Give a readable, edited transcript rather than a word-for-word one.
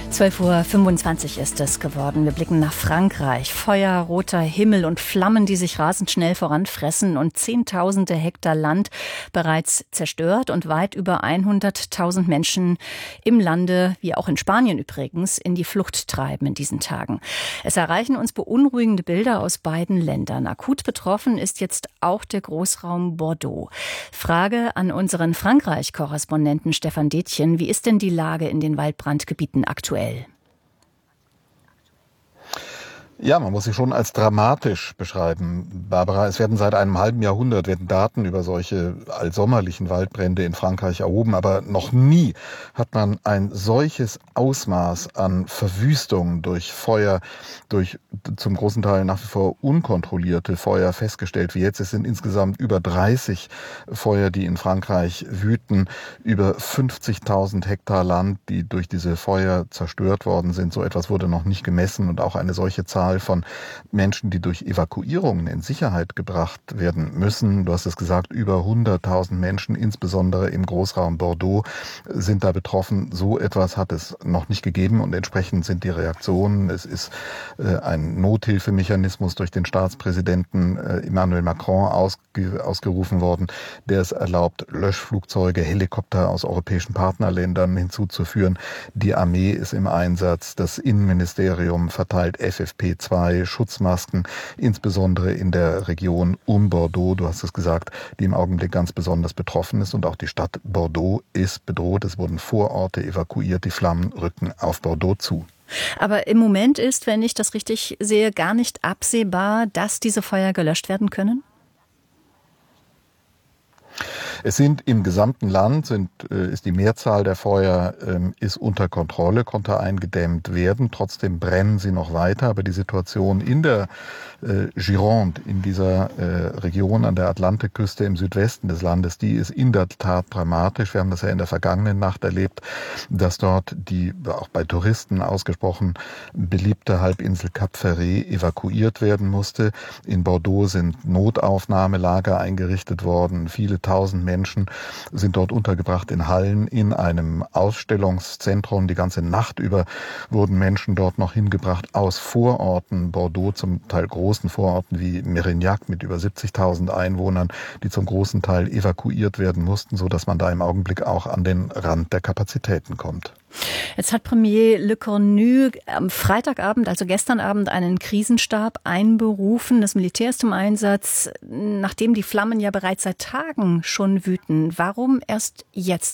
12:25 Uhr ist es geworden. Wir blicken nach Frankreich. Feuer, roter Himmel und Flammen, die sich rasend schnell voranfressen und Zehntausende Hektar Land bereits zerstört und weit über 100.000 Menschen im Lande, wie auch in Spanien übrigens, in die Flucht treiben in diesen Tagen. Es erreichen uns beunruhigende Bilder aus beiden Ländern. Akut betroffen ist jetzt auch der Großraum Bordeaux. Frage an unseren Frankreich-Korrespondenten Stefan Detjen. Wie ist denn die Lage in den Waldbrandgebieten aktuell? Ja, man muss sie schon als dramatisch beschreiben, Barbara. Es werden seit einem halben Jahrhundert Daten über solche allsommerlichen Waldbrände in Frankreich erhoben, aber noch nie hat man ein solches Ausmaß an Verwüstung durch Feuer, durch zum großen Teil nach wie vor unkontrollierte Feuer festgestellt wie jetzt. Es sind insgesamt über 30 Feuer, die in Frankreich wüten, über 50.000 Hektar Land, die durch diese Feuer zerstört worden sind. So etwas wurde noch nicht gemessen und auch eine solche Zahl von Menschen, die durch Evakuierungen in Sicherheit gebracht werden müssen. Du hast es gesagt, über 100.000 Menschen, insbesondere im Großraum Bordeaux, sind da betroffen. So etwas hat es noch nicht gegeben und entsprechend sind die Reaktionen. Es ist ein Nothilfemechanismus durch den Staatspräsidenten Emmanuel Macron ausgerufen worden, der es erlaubt, Löschflugzeuge, Helikopter aus europäischen Partnerländern hinzuzuführen. Die Armee ist im Einsatz, das Innenministerium verteilt FFP2 Schutzmasken, insbesondere in der Region um Bordeaux, du hast es gesagt, die im Augenblick ganz besonders betroffen ist und auch die Stadt Bordeaux ist bedroht. Es wurden Vororte evakuiert, die Flammen rücken auf Bordeaux zu. Aber im Moment ist, wenn ich das richtig sehe, gar nicht absehbar, dass diese Feuer gelöscht werden können? Es sind im gesamten Land, ist die Mehrzahl der Feuer ist unter Kontrolle, konnte eingedämmt werden. Trotzdem brennen sie noch weiter. Aber die Situation in der Gironde, in dieser Region an der Atlantikküste im Südwesten des Landes, die ist in der Tat dramatisch. Wir haben das ja in der vergangenen Nacht erlebt, dass dort die auch bei Touristen ausgesprochen beliebte Halbinsel Cap Ferret evakuiert werden musste. In Bordeaux sind Notaufnahmelager eingerichtet worden. Viele tausend Menschen sind dort untergebracht in Hallen, in einem Ausstellungszentrum. Die ganze Nacht über wurden Menschen dort noch hingebracht aus Vororten Bordeaux, zum Teil großen Vororten wie Mérignac mit über 70.000 Einwohnern, die zum großen Teil evakuiert werden mussten, sodass man da im Augenblick auch an den Rand der Kapazitäten kommt. Jetzt hat Premier Le Cornu am Freitagabend, also gestern Abend, einen Krisenstab einberufen. Das Militär ist im Einsatz, nachdem die Flammen ja bereits seit Tagen schon wüten. Warum erst jetzt